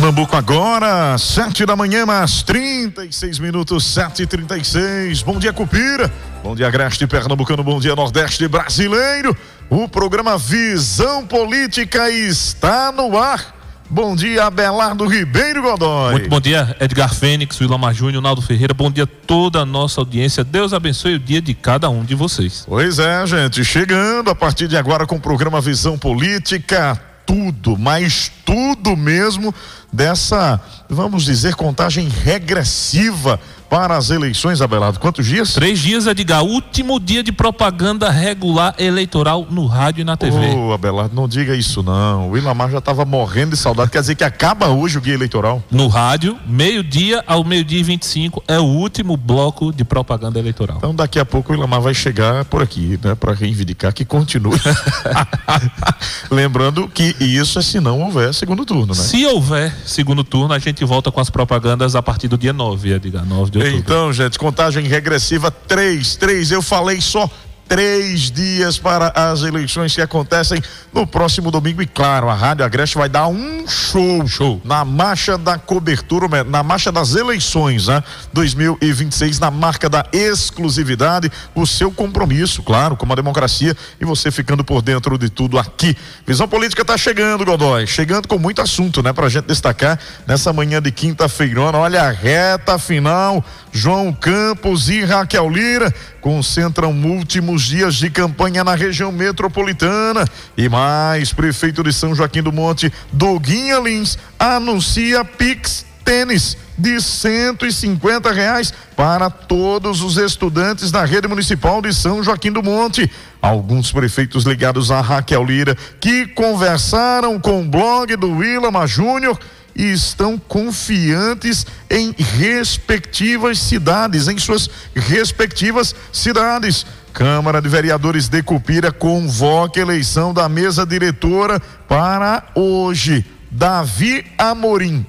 Pernambuco agora, 7 da manhã, mais 36 minutos, 7h36. Bom dia, Cupira. Bom dia, Agreste Pernambucano. Bom dia, Nordeste brasileiro. O programa Visão Política está no ar. Bom dia, Abelardo Ribeiro Godoy. Muito bom dia, Edgar Fênix, Willamar Júnior, Naldo Ferreira. Bom dia a toda a nossa audiência. Deus abençoe o dia de cada um de vocês. Pois é, gente, chegando a partir de agora com o programa Visão Política, tudo, mas tudo mesmo dessa, vamos dizer, contagem regressiva para as eleições, Abelardo. Quantos dias? 3 dias, Edgar. Último dia de propaganda regular eleitoral no rádio e na TV. Ô, Abelardo, não diga isso não. O Willamar já estava morrendo de saudade. Quer dizer que acaba hoje o guia eleitoral? No rádio, meio-dia ao 12h25 é o último bloco de propaganda eleitoral. Então daqui a pouco o Willamar vai chegar por aqui, né? Para reivindicar que continue. Lembrando que isso é se não houver segundo turno, né? Se houver segundo turno, a gente volta com as propagandas a partir do dia 9, Edgar, 9 de outubro. Então, gente, contagem regressiva, 3, eu falei só 3 dias para as eleições que acontecem no próximo domingo. E claro, a Rádio Agreste vai dar um show na marcha da cobertura, na marcha das eleições, né? 2026, na marca da exclusividade, o seu compromisso, claro, com a democracia e você ficando por dentro de tudo aqui. Visão Política tá chegando, Godoy, chegando com muito assunto, né? Pra gente destacar nessa manhã de quinta-feirona. Olha a reta final, João Campos e Raquel Lira concentram últimos dias de campanha na região metropolitana. E mais, prefeito de São Joaquim do Monte, Doguinha Lins, anuncia Pix Tênis de R$150 para todos os estudantes da rede municipal de São Joaquim do Monte. Alguns prefeitos ligados a Raquel Lira que conversaram com o blog do Willamar Júnior e estão confiantes em respectivas cidades, em suas respectivas cidades. Câmara de Vereadores de Cupira convoca a eleição da mesa diretora para hoje. Davi Amorim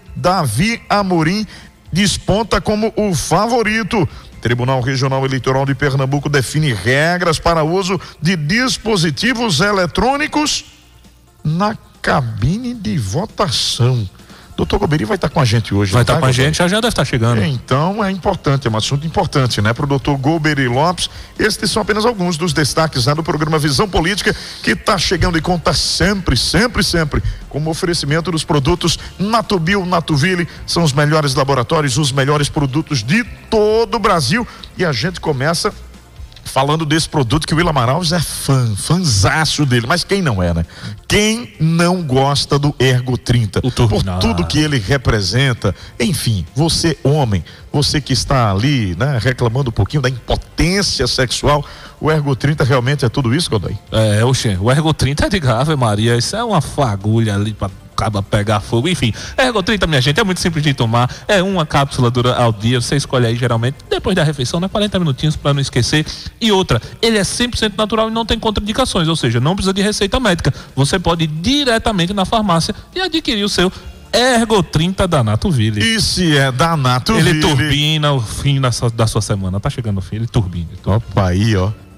desponta como o favorito. Tribunal Regional Eleitoral de Pernambuco define regras para uso de dispositivos eletrônicos na cabine de votação. Doutor Golbery vai estar com a gente hoje. Vai estar com a gente, já deve estar chegando. Então é importante, é um assunto importante, né? Para o doutor Golbery Lopes. Estes são apenas alguns dos destaques, né, do programa Visão Política, que está chegando e conta sempre como oferecimento dos produtos Natubio, Natuville. São os melhores laboratórios, os melhores produtos de todo o Brasil. E a gente começa falando desse produto que o Willamar Alves é fãzaço dele, mas quem não é, né? Quem não gosta do Ergo 30? Por tudo que ele representa. Enfim, você homem, você que está ali, né, reclamando um pouquinho da impotência sexual, o Ergo 30 realmente é tudo isso, Godoy? O Ergo 30 é de Ave Maria, isso é uma fagulha ali para acaba pegar fogo, enfim. Ergo 30, minha gente, é muito simples de tomar, é uma cápsula ao dia, você escolhe aí geralmente depois da refeição, né, 40 minutinhos para não esquecer. E outra, ele é 100% natural e não tem contraindicações, ou seja, não precisa de receita médica, você pode ir diretamente na farmácia e adquirir o seu Ergo 30 da Natuville. E se é da Natuville, ele turbina o fim da sua semana, tá chegando o fim, ele turbina. Opa aí,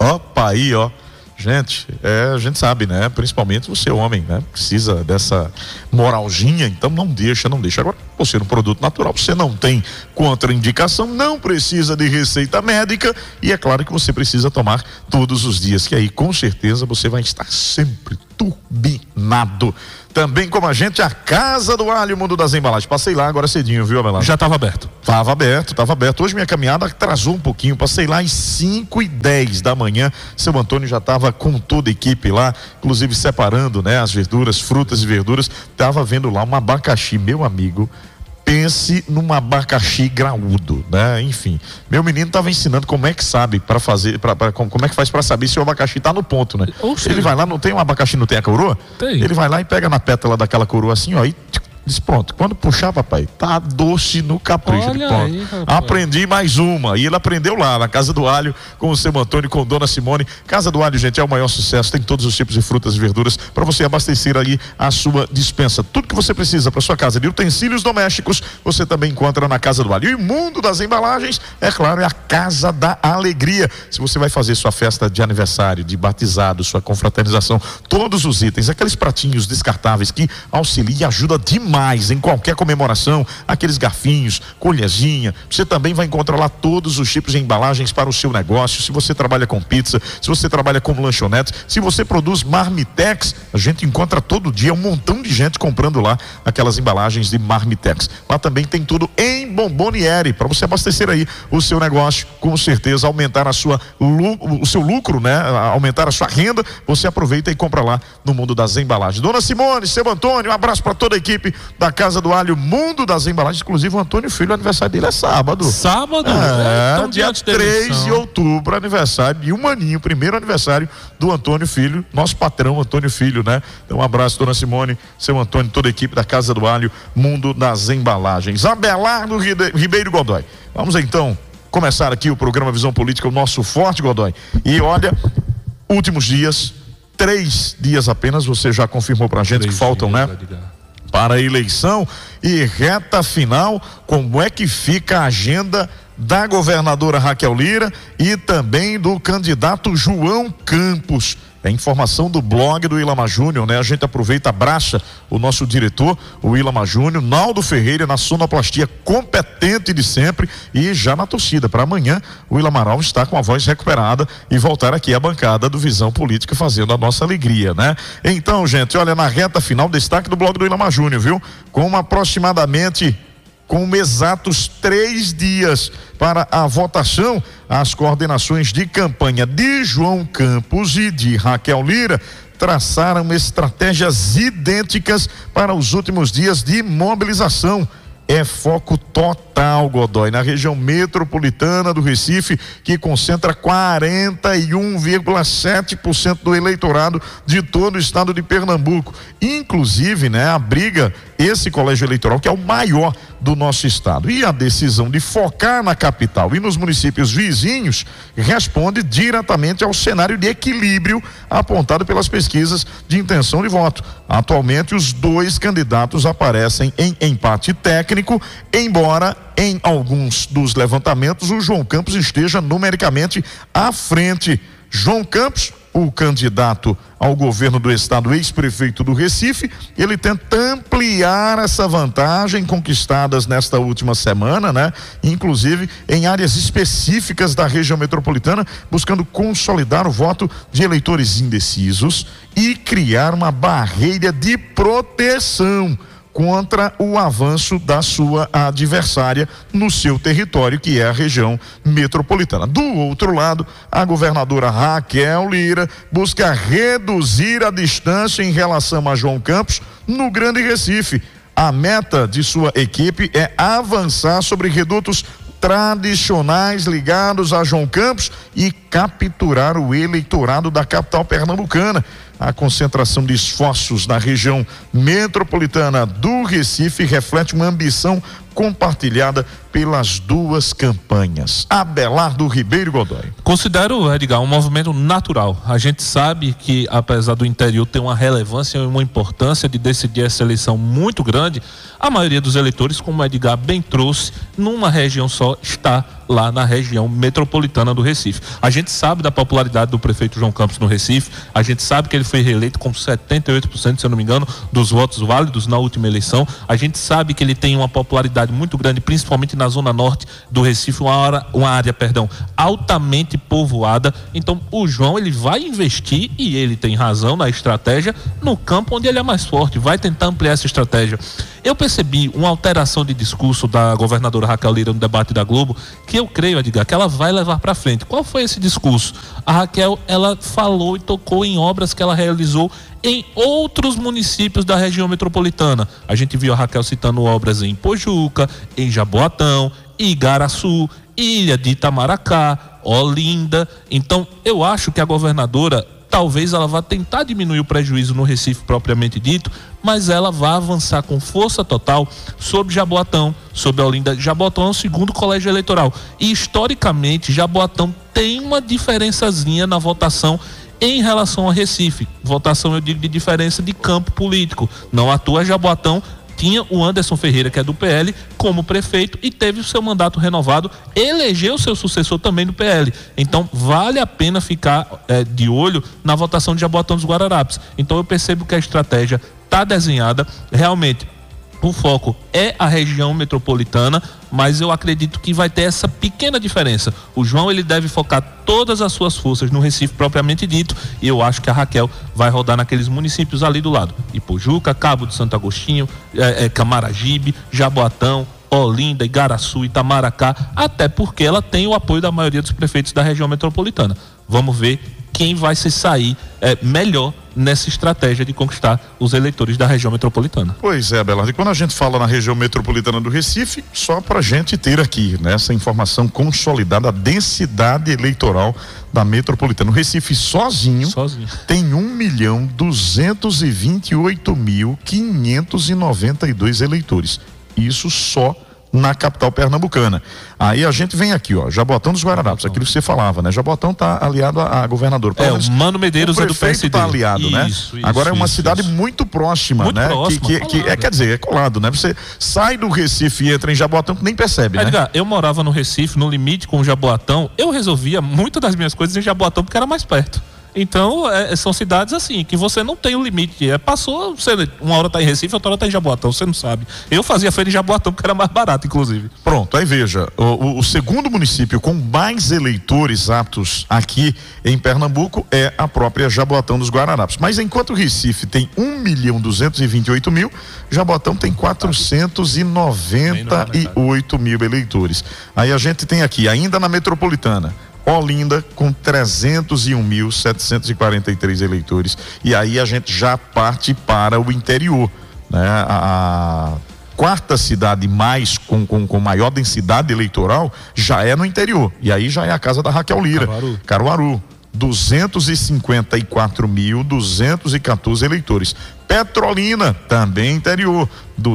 ó. Gente, a gente sabe, né? Principalmente você homem, né? Precisa dessa moralzinha, então não deixa. Agora, você no produto natural, você não tem contraindicação, não precisa de receita médica e é claro que você precisa tomar todos os dias, que aí com certeza você vai estar sempre turbinado. Também como a gente, a Casa do Alho, Mundo das Embalagens. Passei lá agora cedinho, viu, Abelardo? Já estava aberto. Tava aberto. Hoje minha caminhada atrasou um pouquinho. Passei lá às 5h10 da manhã. Seu Antônio já estava com toda a equipe lá, inclusive separando, né, as verduras, frutas e verduras. Tava vendo lá um abacaxi, meu amigo. Pense num abacaxi graúdo, né? Enfim, meu menino estava ensinando como é que sabe para fazer, como é que faz para saber se o abacaxi tá no ponto, né? Ele vai lá, não tem um abacaxi, não tem a coroa? Tem. Ele vai lá e pega na pétala daquela coroa assim, ó, e diz, pronto, quando puxar, papai, tá doce no capricho. Olha pronto. aí, aprendi mais uma. E ele aprendeu lá na Casa do Alho com o seu Antônio, com Dona Simone. Casa do Alho, gente, é o maior sucesso. Tem todos os tipos de frutas e verduras para você abastecer aí a sua dispensa. Tudo que você precisa para sua casa de utensílios domésticos, você também encontra na Casa do Alho. E o mundo das embalagens, é claro, é a Casa da Alegria. Se você vai fazer sua festa de aniversário, de batizado, sua confraternização, todos os itens, aqueles pratinhos descartáveis que auxiliam e ajudam demais mais em qualquer comemoração, aqueles garfinhos, colherzinha. Você também vai encontrar lá todos os tipos de embalagens para o seu negócio. Se você trabalha com pizza, se você trabalha com lanchonete, se você produz marmitex, a gente encontra todo dia um montão de gente comprando lá aquelas embalagens de marmitex. Lá também tem tudo em Bomboniere, para você abastecer aí o seu negócio, com certeza aumentar o seu lucro, né? Aumentar a sua renda. Você aproveita e compra lá no Mundo das Embalagens. Dona Simone, seu Antônio, um abraço para toda a equipe da Casa do Alho, Mundo das Embalagens. Inclusive o Antônio Filho, o aniversário dele é sábado. Sábado? Então, dia 3 de outubro, aniversário de um aninho, primeiro aniversário do Antônio Filho, nosso patrão Antônio Filho, né? Então um abraço, Dona Simone, seu Antônio, toda a equipe da Casa do Alho, Mundo das Embalagens. Abelardo Ribeiro Godoy. Vamos então começar aqui o programa Visão Política, o nosso Forte, Godoy. E olha, últimos dias, 3 dias apenas, você já confirmou pra gente que faltam, né? Para a eleição e reta final. Como é que fica a agenda da governadora Raquel Lira e também do candidato João Campos? É informação do blog do Ilama Júnior, né? A gente aproveita, abraça o nosso diretor, o Ilama Júnior, Naldo Ferreira, na sonoplastia competente de sempre, e já na torcida. Para amanhã, o Ilamaral está com a voz recuperada e voltar aqui à bancada do Visão Política, fazendo a nossa alegria, né? Então, gente, olha, na reta final, destaque do blog do Ilama Júnior, viu? Com exatos 3 dias para a votação, as coordenações de campanha de João Campos e de Raquel Lira traçaram estratégias idênticas para os últimos dias de mobilização. É foco total, Godoy, na região metropolitana do Recife, que concentra 41,7% do eleitorado de todo o estado de Pernambuco. Inclusive, né, abriga esse colégio eleitoral, que é o maior do nosso estado. E a decisão de focar na capital e nos municípios vizinhos responde diretamente ao cenário de equilíbrio apontado pelas pesquisas de intenção de voto. Atualmente, os 2 candidatos aparecem em empate técnico, embora em alguns dos levantamentos o João Campos esteja numericamente à frente. João Campos, o candidato ao governo do estado, ex-prefeito do Recife, ele tenta ampliar essa vantagem conquistadas nesta última semana, né? Inclusive em áreas específicas da região metropolitana, buscando consolidar o voto de eleitores indecisos e criar uma barreira de proteção contra o avanço da sua adversária no seu território, que é a região metropolitana. Do outro lado, a governadora Raquel Lira busca reduzir a distância em relação a João Campos no Grande Recife. A meta de sua equipe é avançar sobre redutos tradicionais ligados a João Campos e capturar o eleitorado da capital pernambucana. A concentração de esforços na região metropolitana do Recife reflete uma ambição compartilhada pelas 2 campanhas. Abelardo Ribeiro Godoy. Considero, Edgar, um movimento natural. A gente sabe que, apesar do interior ter uma relevância e uma importância de decidir essa eleição muito grande, a maioria dos eleitores, como o Edgar bem trouxe, numa região só está lá na região metropolitana do Recife. A gente sabe da popularidade do prefeito João Campos no Recife, a gente sabe que ele foi reeleito com 78%, se eu não me engano, dos votos válidos na última eleição. A gente sabe que ele tem uma popularidade muito grande, principalmente na zona norte do Recife, uma área altamente povoada. Então o João, ele vai investir, e ele tem razão na estratégia, no campo onde ele é mais forte, vai tentar ampliar essa estratégia. Eu percebi uma alteração de discurso da governadora Raquel Lira no debate da Globo, que eu creio, Edgar, que ela vai levar para frente. Qual foi esse discurso? A Raquel, ela falou e tocou em obras que ela realizou em outros municípios da região metropolitana. A gente viu a Raquel citando obras em Pojuca, em Jaboatão, Igaraçu, Ilha de Itamaracá, Olinda. Então, eu acho que a governadora, talvez ela vá tentar diminuir o prejuízo no Recife propriamente dito, mas ela vai avançar com força total sobre Jaboatão, sobre Olinda. Jaboatão é o 2º colégio eleitoral e, historicamente, Jaboatão tem uma diferençazinha na votação em relação a Recife. Votação, eu digo, de diferença de campo político. Não à toa, Jaboatão tinha o Anderson Ferreira, que é do PL, como prefeito e teve o seu mandato renovado, elegeu seu sucessor também do PL. Então vale a pena ficar de olho na votação de Jaboatão dos Guararapes. Então eu percebo que a estratégia está desenhada. Realmente o foco é a região metropolitana, mas eu acredito que vai ter essa pequena diferença. O João, ele deve focar todas as suas forças no Recife propriamente dito, e eu acho que a Raquel vai rodar naqueles municípios ali do lado: Ipojuca, Cabo de Santo Agostinho, Camaragibe, Jaboatão, Olinda, Igaraçu, Itamaracá, até porque ela tem o apoio da maioria dos prefeitos da região metropolitana. Vamos ver quem vai se sair melhor nessa estratégia de conquistar os eleitores da região metropolitana. Pois é, Abelardo, e quando a gente fala na região metropolitana do Recife, só para a gente ter aqui, né, essa informação consolidada, a densidade eleitoral da metropolitana. O Recife sozinho tem 1.228.592 eleitores. Isso só na capital pernambucana. Aí a gente vem aqui, ó, Jaboatão dos Guararapes, aquilo que você falava, né? Jaboatão tá aliado a governador. O Mano Medeiros é do PSD. Tá aliado, né? Agora é uma cidade muito próxima, muito né? Próxima, quer dizer, é colado, né? Você sai do Recife e entra em Jaboatão, que nem percebe, né? Edgar, eu morava no Recife, no limite com o Jaboatão, eu resolvia muitas das minhas coisas em Jaboatão porque era mais perto. Então, são cidades assim, que você não tem o limite. Passou, uma hora tá em Recife, outra hora tá em Jaboatão, você não sabe. Eu fazia feira em Jaboatão porque era mais barato, inclusive. Pronto, aí veja, o segundo município com mais eleitores aptos aqui em Pernambuco é a própria Jaboatão dos Guararapes. Mas enquanto o Recife tem 1.228.000, Jaboatão tem 498.000 eleitores. Aí a gente tem aqui, ainda na metropolitana, Olinda com 301.743 eleitores, e aí a gente já parte para o interior, né? A quarta cidade mais com maior densidade eleitoral já é no interior, e aí já é a casa da Raquel Lira, Caruaru. 254.214 eleitores. Petrolina, também interior,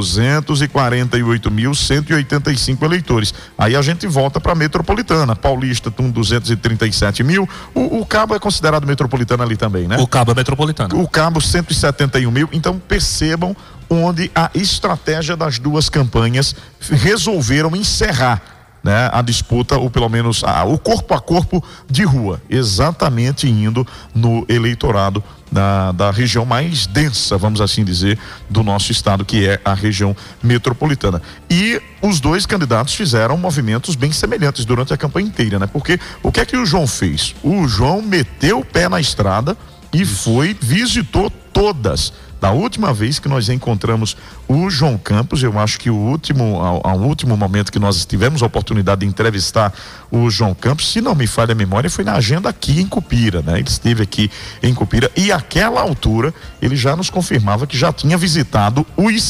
248.185 eleitores. Aí a gente volta para a metropolitana. Paulista com 237.000. O Cabo é considerado metropolitano ali também, né? O Cabo é metropolitano. O Cabo 171.000. Então percebam onde a estratégia das duas campanhas resolveram encerrar, né, a disputa, ou pelo menos o corpo a corpo de rua, exatamente indo no eleitorado da região mais densa, vamos assim dizer, do nosso estado, que é a região metropolitana. E os dois candidatos fizeram movimentos bem semelhantes durante a campanha inteira, né? Porque o que é que o João fez? O João meteu o pé na estrada e visitou todas. Da última vez que nós encontramos o João Campos, eu acho que ao último momento que nós tivemos a oportunidade de entrevistar o João Campos, se não me falha a memória, foi na agenda aqui em Cupira, né? Ele esteve aqui em Cupira e àquela altura ele já nos confirmava que já tinha visitado os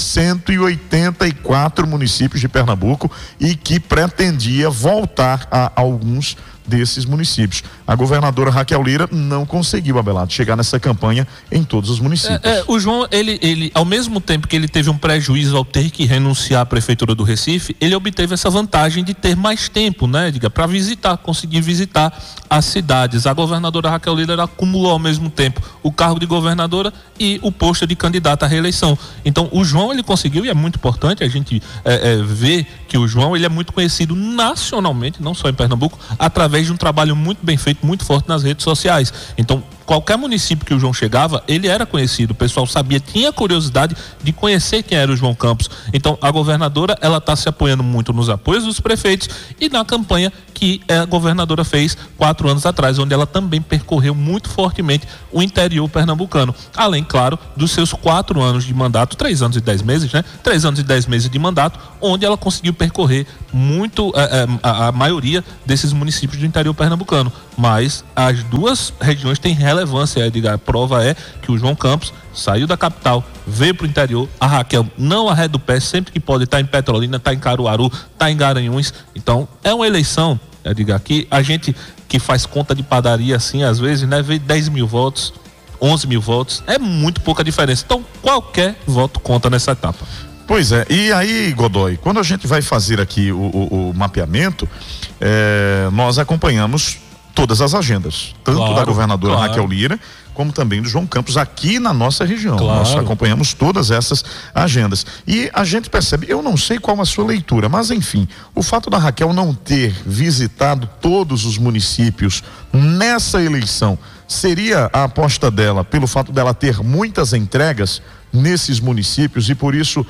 184 municípios de Pernambuco e que pretendia voltar a alguns desses municípios. A governadora Raquel Lira não conseguiu, Abelardo, chegar nessa campanha em todos os municípios. O João, ele ao mesmo tempo que ele teve um prejuízo ao ter que renunciar à prefeitura do Recife, ele obteve essa vantagem de ter mais tempo, né, para conseguir visitar as cidades. A governadora Raquel Lira acumulou ao mesmo tempo o cargo de governadora e o posto de candidata à reeleição. Então, o João, ele conseguiu, e é muito importante a gente ver que o João, ele é muito conhecido nacionalmente, não só em Pernambuco, através de um trabalho muito bem feito, muito forte nas redes sociais. Então, qualquer município que o João chegava, ele era conhecido, o pessoal sabia, tinha curiosidade de conhecer quem era o João Campos. Então, a governadora, ela está se apoiando muito nos apoios dos prefeitos e na campanha que a governadora fez 4 anos atrás, onde ela também percorreu muito fortemente o interior pernambucano. Além, claro, dos seus 4 anos de mandato, 3 anos e 10 meses, né? 3 anos e 10 meses de mandato, onde ela conseguiu percorrer muito a maioria desses municípios do interior pernambucano. Mas as duas regiões têm relevância, Edgar. A prova é que o João Campos saiu da capital, veio para o interior. A Raquel não arreda o pé, sempre que pode estar em Petrolina, está em Caruaru, está em Garanhuns. Então, é uma eleição, Edgar, que a gente que faz conta de padaria assim, às vezes, né, vê 10 mil votos, 11 mil votos, é muito pouca diferença. Então, qualquer voto conta nessa etapa. Pois é, e aí, Godoy, quando a gente vai fazer aqui o mapeamento, nós acompanhamos todas as agendas, tanto da governadora Raquel Lira, como também do João Campos aqui na nossa região. Nós acompanhamos todas essas agendas. E a gente percebe, eu não sei qual a sua leitura, mas enfim, o fato da Raquel não ter visitado todos os municípios nessa eleição, seria a aposta dela, pelo fato dela ter muitas entregas nesses municípios e por isso,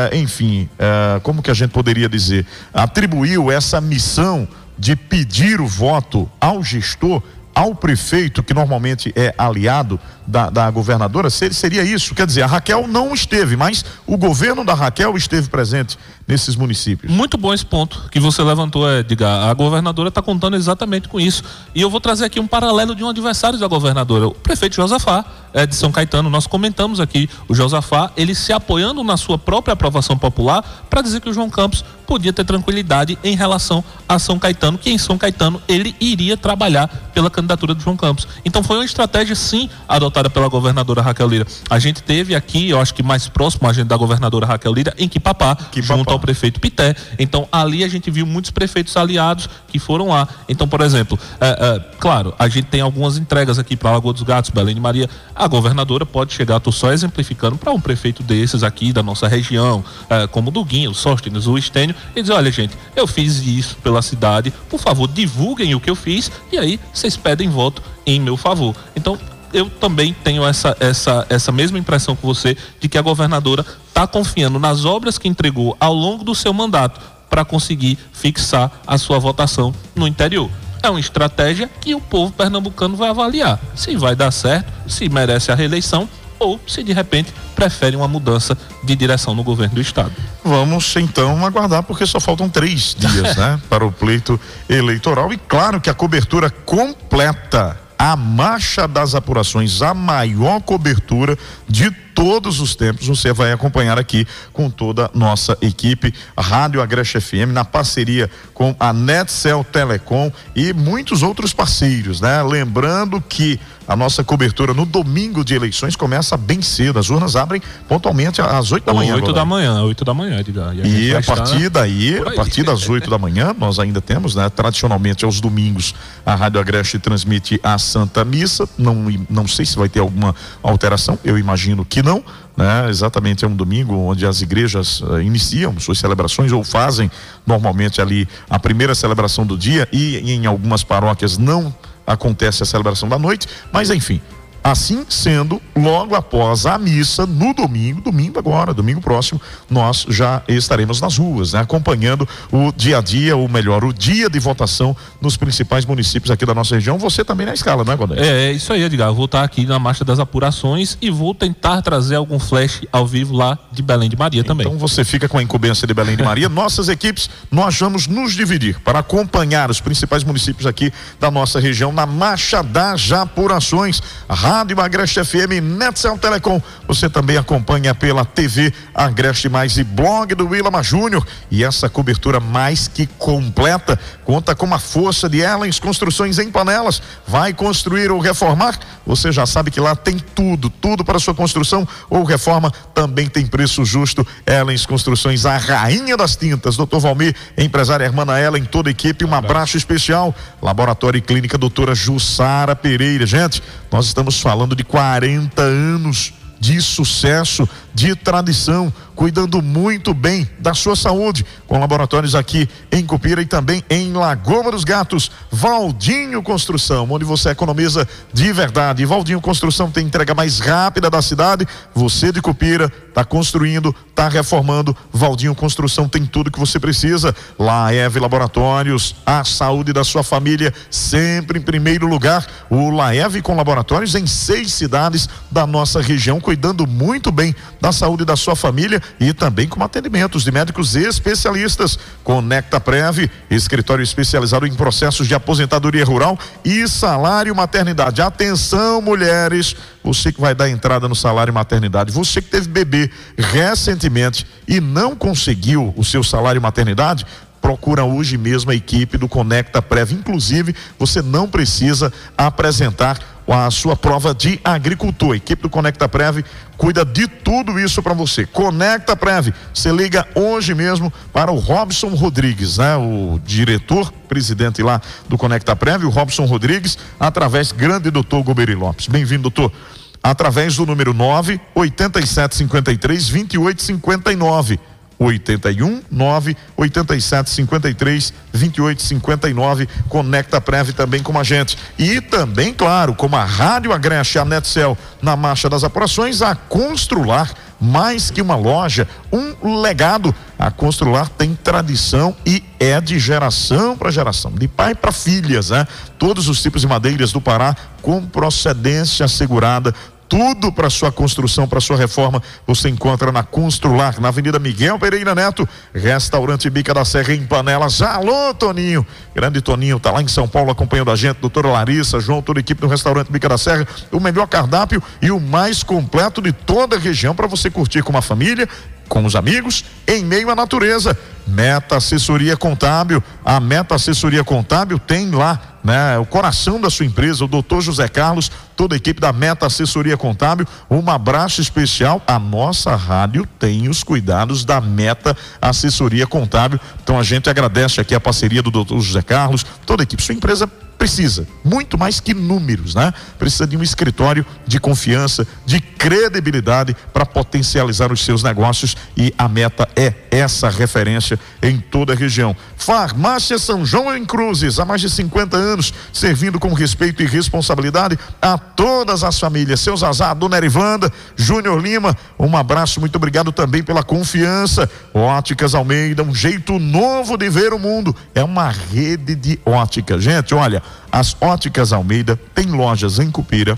como que a gente poderia dizer, atribuiu essa missão de pedir o voto ao gestor, ao prefeito, que normalmente é aliado da governadora. Seria isso? Quer dizer, a Raquel não esteve, mas o governo da Raquel esteve presente nesses municípios. Muito bom esse ponto que você levantou, Edgar. A governadora está contando exatamente com isso. E eu vou trazer aqui um paralelo de um adversário da governadora, o prefeito Josafá, de São Caetano. Nós comentamos aqui o Josafá, ele se apoiando na sua própria aprovação popular para dizer que o João Campos podia ter tranquilidade em relação a São Caetano, que em São Caetano ele iria trabalhar pela candidatura do João Campos. Então foi uma estratégia, sim, adotada pela governadora Raquel Lira. A gente teve aqui, eu acho que mais próximo a gente da governadora Raquel Lira, em Quipapá, junto ao prefeito Pité. Então ali a gente viu muitos prefeitos aliados que foram lá. Então, por exemplo, claro, a gente tem algumas entregas aqui para Lagoa dos Gatos, Belém de Maria. A governadora pode chegar, estou só exemplificando, para um prefeito desses aqui da nossa região, como o Duguinho, o Sóstenes, o Estênio, e dizer: olha, gente, eu fiz isso pela cidade, por favor, divulguem o que eu fiz e aí vocês pedem voto em meu favor. Então, eu também tenho essa mesma impressão que você, de que a governadora está confiando nas obras que entregou ao longo do seu mandato para conseguir fixar a sua votação no interior. É uma estratégia que o povo pernambucano vai avaliar se vai dar certo, se merece a reeleição ou se de repente prefere uma mudança de direção no governo do estado. Vamos então aguardar, porque só faltam 3 dias, né, para o pleito eleitoral. E claro que a cobertura completa, a marcha das apurações, a maior cobertura de todos os tempos, você vai acompanhar aqui com toda a nossa equipe, Rádio Agreste FM, na parceria com a Netcel Telecom e muitos outros parceiros, né? Lembrando que a nossa cobertura no domingo de eleições começa bem cedo, as urnas abrem pontualmente às 8 da manhã. 8 da manhã, Edgar. E a partir daí, a partir das 8 da manhã, nós ainda temos, né? Tradicionalmente aos domingos, a Rádio Agreste transmite a Santa Missa, não sei se vai ter alguma alteração, eu imagino que não, né? Exatamente, é um domingo onde as igrejas iniciam suas celebrações ou fazem normalmente ali a primeira celebração do dia e em algumas paróquias não acontece a celebração da noite, mas enfim, assim sendo, logo após a missa, no domingo próximo, nós já estaremos nas ruas, né, acompanhando o dia a dia, ou melhor, o dia de votação nos principais municípios aqui da nossa região. Você também na escala, né, Godé? É isso aí, Edgar. Eu vou estar aqui na marcha das apurações e vou tentar trazer algum flash ao vivo lá de Belém de Maria também. Então você fica com a incumbência de Belém de Maria. Nossas equipes, nós vamos nos dividir para acompanhar os principais municípios aqui da nossa região na marcha das apurações. Rádio Agreste FM, Netcel Telecom. Você também acompanha pela TV Agreste Mais e blog do Willamar Júnior. E essa cobertura mais que completa conta com a força de Ellens Construções em Panelas. Vai construir ou reformar? Você já sabe que lá tem tudo para sua construção ou reforma. Também tem preço justo. Ellens Construções, a rainha das tintas. Dr. Valmir, empresária Hermana Ellen, toda a equipe, um abraço especial. Laboratório e Clínica Doutora Jussara Pereira. Gente, nós estamos falando de 40 anos de sucesso, de tradição, cuidando muito bem da sua saúde, com laboratórios aqui em Cupira e também em Lagoa dos Gatos. Valdinho Construção, onde você economiza de verdade. Valdinho Construção tem entrega mais rápida da cidade. Você de Cupira está construindo, está reformando, Valdinho Construção tem tudo que você precisa. Laev Laboratórios, a saúde da sua família sempre em primeiro lugar. O Laev com laboratórios em 6 cidades da nossa região, cuidando muito bem da saúde da sua família e também com atendimentos de médicos especialistas. Conecta Prev, escritório especializado em processos de aposentadoria rural e salário maternidade. Atenção, mulheres, você que vai dar entrada no salário maternidade, você que teve bebê recentemente e não conseguiu o seu salário maternidade, procura hoje mesmo a equipe do Conecta Prev. Inclusive, você não precisa apresentar a sua prova de agricultor. A equipe do Conecta Prev cuida de tudo isso para você. Conecta Prev, você liga hoje mesmo para o Robson Rodrigues, né? O diretor, presidente lá do Conecta Prev, o Robson Rodrigues, através grande doutor Goberi Lopes. Bem-vindo, doutor. Através do número 98753-2859. 81-98753-2859. Conecta Prev também com a gente. E também, claro, como a Rádio Agreste, a Netcel na marcha das apurações, a Constrular mais que uma loja, um legado. A Constrular tem tradição e é de geração para geração, de pai para filhas, né? Todos os tipos de madeiras do Pará com procedência assegurada. Tudo para sua construção, para sua reforma, você encontra na Constrular, na Avenida Miguel Pereira Neto, Restaurante Bica da Serra em Panelas. Alô, Toninho, grande Toninho, tá lá em São Paulo acompanhando a gente, doutora Larissa, João, toda a equipe do Restaurante Bica da Serra, o melhor cardápio e o mais completo de toda a região para você curtir com uma família, com os amigos, em meio à natureza. Meta Assessoria Contábil, a Meta Assessoria Contábil tem lá, né, o coração da sua empresa, o doutor José Carlos, toda a equipe da Meta Assessoria Contábil. Um abraço especial. A nossa rádio tem os cuidados da Meta Assessoria Contábil, então a gente agradece aqui a parceria do doutor José Carlos, toda a equipe. Sua empresa precisa, muito mais que números, né? Precisa de um escritório de confiança, de credibilidade para potencializar os seus negócios, e a Meta é essa referência em toda a região. Farmácia São João em Cruzes, há mais de 50 anos, servindo com respeito e responsabilidade a todas as famílias. Seu Zazá, Dona Erivanda, Júnior Lima, um abraço, muito obrigado também pela confiança. Óticas Almeida, um jeito novo de ver o mundo, é uma rede de ótica. Gente, olha, as Óticas Almeida tem lojas em Cupira,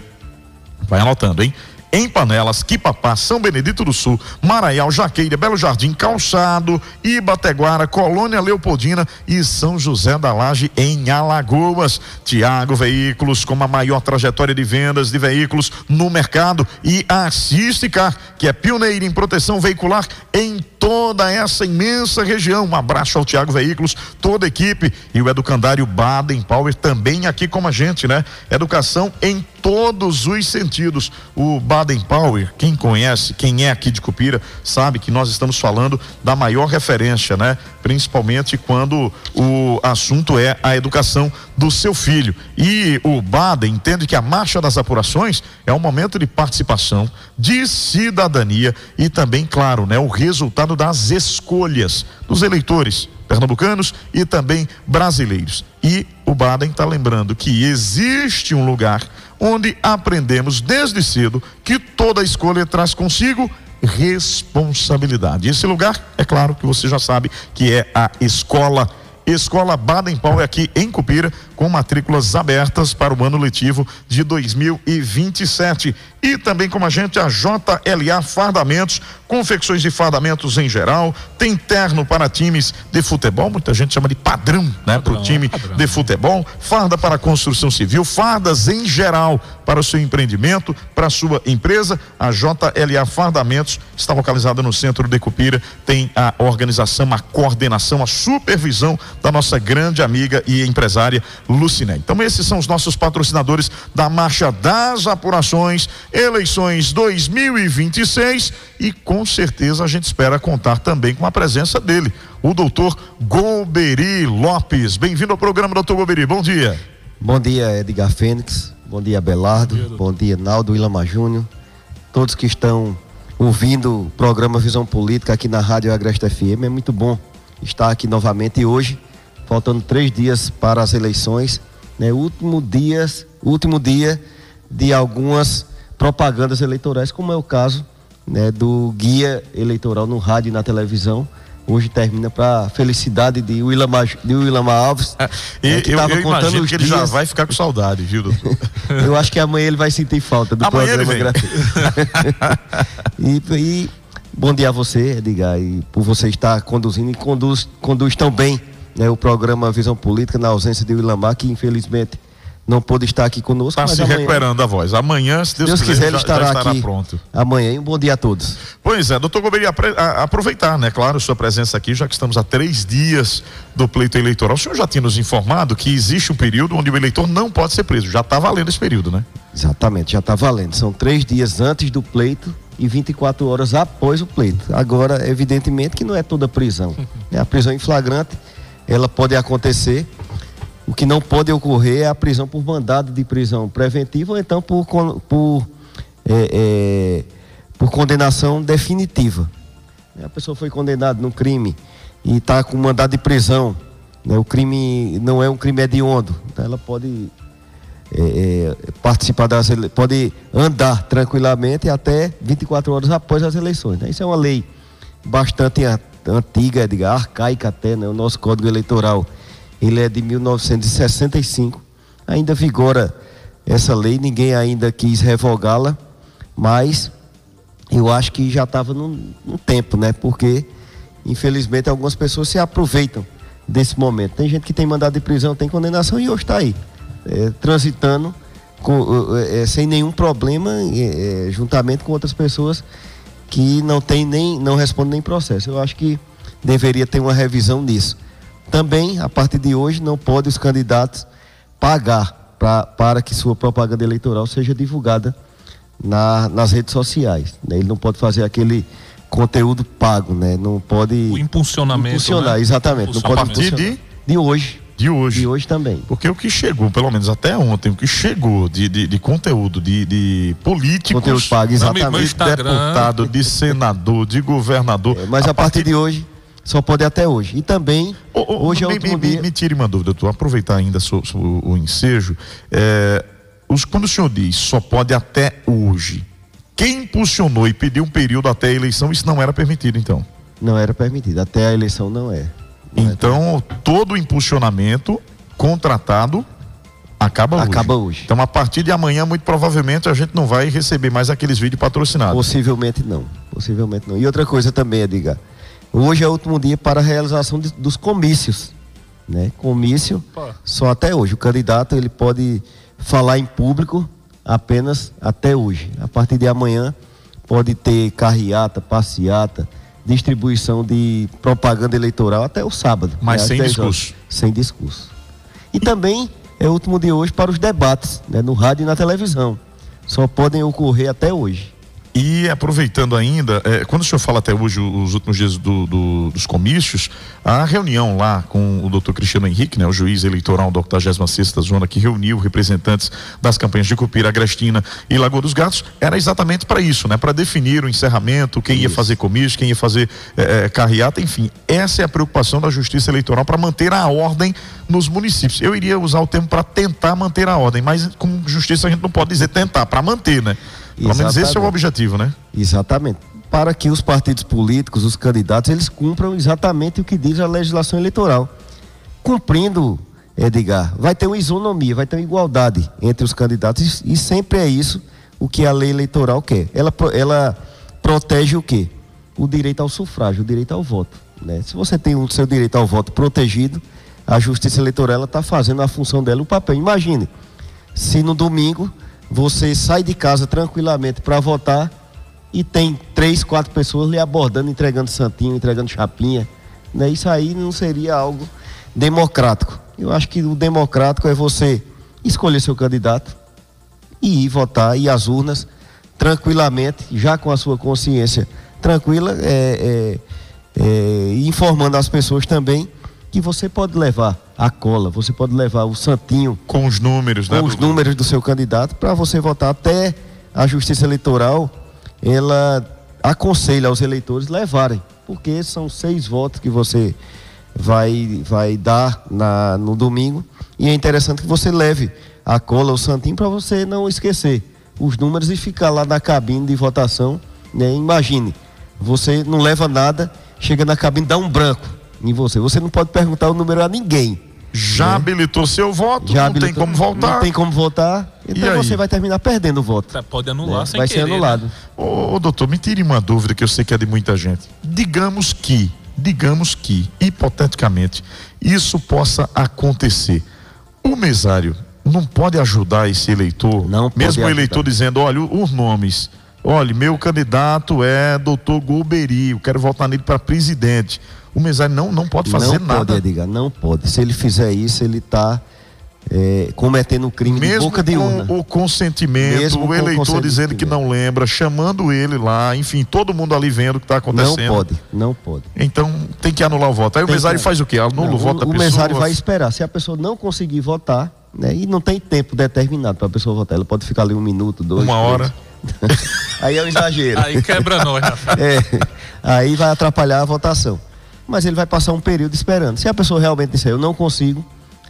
vai anotando, hein? Em Panelas, Quipapá, São Benedito do Sul, Maraial, Jaqueira, Belo Jardim, Calçado, Ibateguara, Colônia Leopoldina e São José da Laje em Alagoas. Tiago Veículos, com a maior trajetória de vendas de veículos no mercado, e a Assisticar, que é pioneira em proteção veicular em toda essa imensa região. Um abraço ao Tiago Veículos, toda a equipe, e o Educandário Baden Powell também aqui com a gente, né? Educação em todos os sentidos. O Baden Powell, quem conhece, quem é aqui de Cupira, sabe que nós estamos falando da maior referência, né? Principalmente quando o assunto é a educação do seu filho. E o Baden entende que a marcha das apurações é um momento de participação, de cidadania e também, claro, né, o resultado das escolhas dos eleitores pernambucanos e também brasileiros. E o Baden está lembrando que existe um lugar onde aprendemos desde cedo que toda escolha traz consigo responsabilidade. Esse lugar, é claro que você já sabe, que é a Escola Baden Powell aqui em Cupira, com matrículas abertas para o ano letivo de 2027. E também com a gente a JLA Fardamentos, confecções de fardamentos em geral, tem terno para times de futebol, muita gente chama de padrão, né? Para o time de futebol, farda para construção civil, fardas em geral para o seu empreendimento, para a sua empresa. A JLA Fardamentos está localizada no centro de Cupira, tem a organização, a coordenação, a supervisão da nossa grande amiga e empresária Luciné. Então esses são os nossos patrocinadores da Marcha das Apurações, eleições 2026, e com certeza a gente espera contar também com a presença dele, o doutor Golbery Lopes. Bem-vindo ao programa, doutor Golbery, bom dia. Bom dia, Edgar Fênix, bom dia, Belardo, bom dia, Naldo Ilamar Júnior, todos que estão ouvindo o programa Visão Política aqui na Rádio Agreste FM. É muito bom estar aqui novamente, e hoje, faltando 3 dias para as eleições, né? Último dia de algumas propagandas eleitorais, como é o caso, né, do guia eleitoral no rádio e na televisão. Hoje termina para felicidade de Willamar Alves. Eu imagino que ele já vai ficar com saudade, viu, doutor? Eu acho que amanhã ele vai sentir falta do programa gratuito. E bom dia a você, Edgar, e por você estar conduzindo, e conduz tão bem, né, o programa Visão Política, na ausência de Willamar, que infelizmente não pôde estar aqui conosco. Está se recuperando a voz. Amanhã, se Deus quiser, ele estará aqui pronto. Amanhã, e um bom dia a todos. Pois é, doutor Golbery, aproveitar, né, claro, sua presença aqui, já que estamos a 3 dias do pleito eleitoral. O senhor já tinha nos informado que existe um período onde o eleitor não pode ser preso. Já está valendo esse período, né? Exatamente, já está valendo. São 3 dias antes do pleito e 24 horas após o pleito. Agora, evidentemente que não é toda prisão. A prisão em flagrante, ela pode acontecer. O que não pode ocorrer é a prisão por mandado de prisão preventiva, ou então por condenação definitiva. A pessoa foi condenada num crime e está com mandado de prisão, né? O crime não é um crime hediondo, então ela pode participar pode andar tranquilamente até 24 horas após as eleições, né? Isso é uma lei bastante antiga, arcaica até, né? O nosso Código Eleitoral, ele é de 1965, ainda vigora essa lei, ninguém ainda quis revogá-la, mas eu acho que já estava num tempo, né? Porque, infelizmente, algumas pessoas se aproveitam desse momento. Tem gente que tem mandado de prisão, tem condenação e hoje está aí, transitando sem nenhum problema, juntamente com outras pessoas que não respondem nem processo. Eu acho que deveria ter uma revisão nisso. Também, a partir de hoje, não podem os candidatos pagar para que sua propaganda eleitoral seja divulgada nas redes sociais, né? Ele não pode fazer aquele conteúdo pago, né? Não pode... O impulsionamento, impulsionar, né? Exatamente. Não pode a partir de hoje. De hoje. De hoje também. Porque o que chegou, pelo menos até ontem, o que chegou de conteúdo, de políticos, conteúdo pago, exatamente. De deputado, de senador, de governador. Mas a partir de hoje, só pode até hoje. E também, hoje é o último dia. Me tire uma dúvida, doutor. Aproveitar ainda o ensejo. Quando o senhor diz só pode até hoje, quem impulsionou e pediu um período até a eleição, isso não era permitido, então? Não era permitido. Até a eleição não é. Então, todo o impulsionamento contratado acaba hoje. Então, a partir de amanhã, muito provavelmente, a gente não vai receber mais aqueles vídeos patrocinados. Possivelmente não. E outra coisa também, Edgar. Hoje é o último dia para a realização dos comícios, né? Comício, só até hoje. O candidato, ele pode falar em público apenas até hoje. A partir de amanhã, pode ter carreata, passeata, distribuição de propaganda eleitoral até o sábado. Mas sem discurso. Sem discurso. E também é o último dia hoje para os debates, né? No rádio e na televisão. Só podem ocorrer até hoje. E aproveitando ainda, quando o senhor fala até hoje, os últimos dias dos comícios, a reunião lá com o doutor Cristiano Henrique, né, o juiz eleitoral da 86ª Zona, que reuniu representantes das campanhas de Cupira, Agrestina e Lagoa dos Gatos, era exatamente para isso, né, para definir o encerramento, quem ia fazer comício, quem ia fazer carreata, enfim. Essa é a preocupação da Justiça Eleitoral para manter a ordem nos municípios. Eu iria usar o termo para tentar manter a ordem, mas com justiça a gente não pode dizer tentar, para manter, né? Pelo menos esse é o objetivo, né? Exatamente. Para que os partidos políticos, os candidatos, eles cumpram exatamente o que diz a legislação eleitoral. Cumprindo, Edgar, vai ter uma isonomia, vai ter uma igualdade entre os candidatos e sempre é isso o que a lei eleitoral quer. Ela protege o quê? O direito ao sufrágio, o direito ao voto, né? Se você tem o seu direito ao voto protegido, a Justiça Eleitoral está fazendo a função dela, o papel. Imagine, se no domingo você sai de casa tranquilamente para votar e tem 3, 4 pessoas lhe abordando, entregando santinho, entregando chapinha, né? Isso aí não seria algo democrático. Eu acho que o democrático é você escolher seu candidato e ir votar, ir às urnas tranquilamente, já com a sua consciência tranquila, informando as pessoas também que você pode levar a cola, você pode levar o santinho com os números, com os números do seu candidato para você votar. Até a Justiça Eleitoral, ela aconselha aos eleitores levarem, porque são 6 votos que você vai dar no domingo, e é interessante que você leve a cola, o santinho, para você não esquecer os números e ficar lá na cabine de votação, né? Imagine, você não leva nada, chega na cabine, dá um branco em você não pode perguntar o número a ninguém. Já habilitou seu voto, não tem como voltar. Não tem como votar, então você vai terminar perdendo o voto. Pode anular, sem vai querer, ser anulado. né? Ô, doutor, me tire uma dúvida que eu sei que é de muita gente. Digamos que, hipoteticamente, isso possa acontecer. O mesário não pode ajudar esse eleitor? Não pode mesmo o ajudar. eleitor dizendo, olha, os nomes. Olha, meu candidato é doutor Golbery, eu quero votar nele para presidente. O mesário não pode fazer nada. Não pode, Edgar, não pode. Se ele fizer isso, ele está cometendo um crime de boca de urna. Mesmo com o consentimento, o eleitor dizendo que não lembra, chamando ele lá, enfim, todo mundo ali vendo o que está acontecendo. Não pode. Então tem que anular o voto. Aí o mesário faz o quê? Anula o voto da pessoa? O mesário vai esperar. Se a pessoa não conseguir votar, né, e não tem tempo determinado para a pessoa votar, ela pode ficar ali 1 minuto, 2, 1 hora. Aí é um exagero. Aí quebra nós, aí vai atrapalhar a votação. Mas ele vai passar um período esperando. Se a pessoa realmente disser, eu não consigo,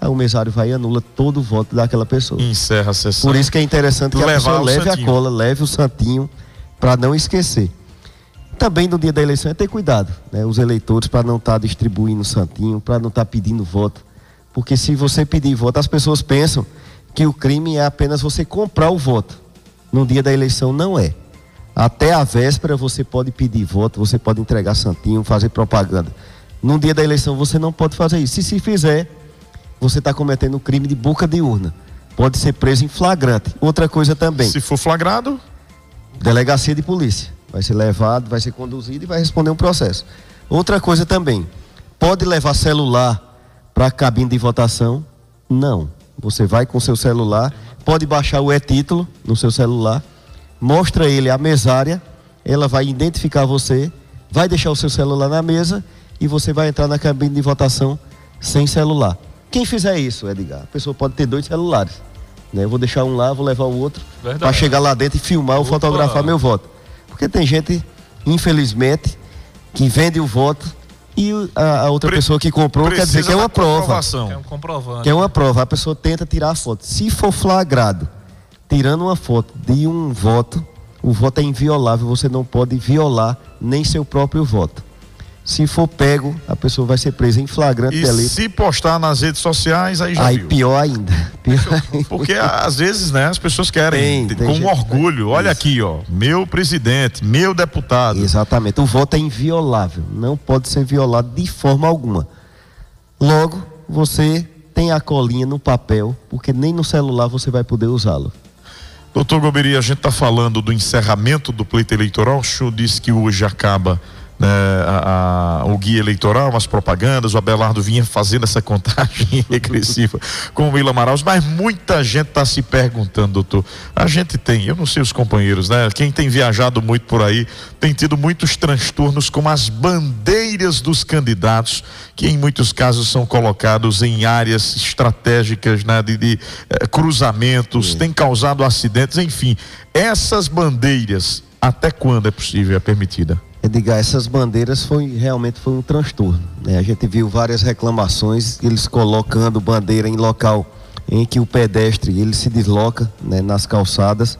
aí o mesário vai e anula todo o voto daquela pessoa. Encerra a sessão. Por isso que é interessante que a pessoa leve a cola, leve o santinho, para não esquecer. Também no dia da eleição é ter cuidado, né? Os eleitores, para não estar distribuindo santinho, para não estar pedindo voto. Porque se você pedir voto, as pessoas pensam que o crime é apenas você comprar o voto. No dia da eleição não é. Até a véspera você pode pedir voto, você pode entregar santinho, fazer propaganda. No dia da eleição você não pode fazer isso. Se fizer, você está cometendo um crime de boca de urna. Pode ser preso em flagrante. Outra coisa também. Se for flagrado? Delegacia de polícia. Vai ser levado, vai ser conduzido e vai responder um processo. Outra coisa também. Pode levar celular para a cabine de votação? Não. Você vai com seu celular, pode baixar o e-título no seu celular, mostra ele a mesária, ela vai identificar você, vai deixar o seu celular na mesa e você vai entrar na cabine de votação sem celular. Quem fizer isso, Edgar, a pessoa pode ter 2 celulares, né? Eu vou deixar um lá, vou levar o outro para chegar lá dentro e filmar ou fotografar meu voto. Porque tem gente, infelizmente, que vende o voto e a outra pessoa que comprou quer dizer que é uma prova. É um comprovante. Que é uma prova. A pessoa tenta tirar a foto. Se for flagrado, tirando uma foto de um voto, o voto é inviolável. Você não pode violar nem seu próprio voto. Se for pego, a pessoa vai ser presa em flagrante delito. E se postar nas redes sociais, aí já viu. Pior ainda. Porque às vezes, né, as pessoas querem com orgulho. Olha aqui, ó, meu presidente, meu deputado. Exatamente. O voto é inviolável. Não pode ser violado de forma alguma. Logo, você tem a colinha no papel, porque nem no celular você vai poder usá-lo. Doutor Golbery, a gente está falando do encerramento do pleito eleitoral. O senhor disse que hoje acaba o guia eleitoral, as propagandas. O Abelardo vinha fazendo essa contagem regressiva com o Willam Araújo, mas muita gente está se perguntando, doutor. A gente tem, eu não sei os companheiros, né? Quem tem viajado muito por aí tem tido muitos transtornos com as bandeiras dos candidatos, que em muitos casos são colocados em áreas estratégicas, né, de cruzamentos, tem causado acidentes, enfim. Essas bandeiras, até quando é possível, é permitida? Edgar, essas bandeiras realmente foi um transtorno, né? A gente viu várias reclamações, eles colocando bandeira em local em que o pedestre ele se desloca, né, nas calçadas,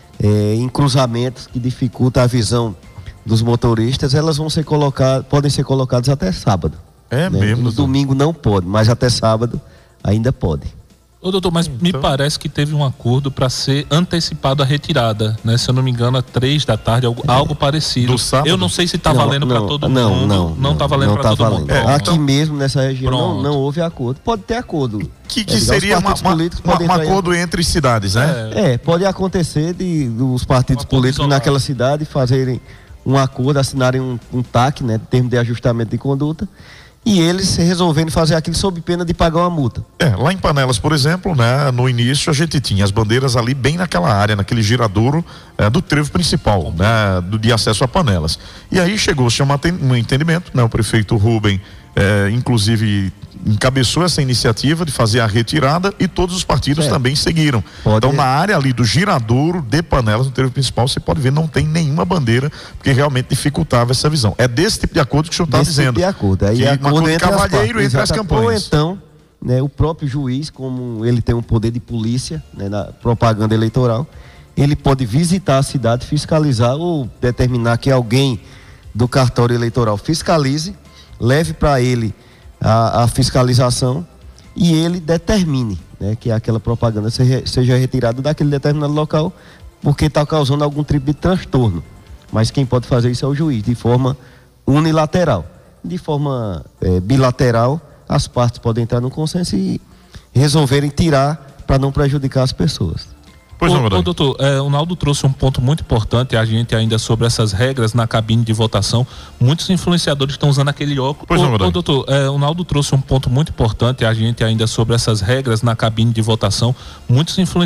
em cruzamentos que dificultam a visão dos motoristas. Elas vão ser podem ser colocadas até sábado. É, né? mesmo? No domingo não pode, mas até sábado ainda pode. Ô, doutor, mas me parece que teve um acordo para ser antecipado a retirada, né? Se eu não me engano, às 3 da tarde, algo parecido. Do sábado? Eu não sei se está valendo para todo mundo. Não está valendo para todo mundo. Aqui mesmo nessa região não houve acordo. Pode ter acordo. Que seria um acordo entre cidades, né? Pode acontecer dos partidos políticos naquela cidade fazerem um acordo, assinarem um TAC, né? Termo de ajustamento de conduta. E eles resolvendo fazer aquilo sob pena de pagar uma multa. Lá em Panelas, por exemplo, né, no início a gente tinha as bandeiras ali bem naquela área, naquele giradouro do trevo principal, né, de acesso a Panelas. E aí chegou-se a um entendimento, né, o prefeito Rubem, inclusive, encabeçou essa iniciativa de fazer a retirada e todos os partidos também seguiram. Então, na área ali do giradouro de Panelas, no trevo principal, você pode ver, não tem nenhuma bandeira, porque realmente dificultava essa visão. É desse tipo de acordo que o senhor está dizendo. Tipo de acordo. Aí é acordo entre cavalheiro entre as campanhas. Ou então, né, o próprio juiz, como ele tem um poder de polícia, né, na propaganda eleitoral, ele pode visitar a cidade, fiscalizar ou determinar que alguém do cartório eleitoral fiscalize, leve para ele a fiscalização e ele determine, né, que aquela propaganda seja retirada daquele determinado local, porque está causando algum tipo de transtorno. Mas quem pode fazer isso é o juiz, de forma unilateral. De forma bilateral, as partes podem entrar no consenso e resolverem tirar para não prejudicar as pessoas. Doutor, o Naldo trouxe um ponto muito importante a gente ainda sobre essas regras na cabine de votação. Muitos influenciadores estão usando aquele óculos. Doutor, o Naldo trouxe um ponto muito importante a gente ainda sobre essas regras na cabine de votação. Muitos influenciadores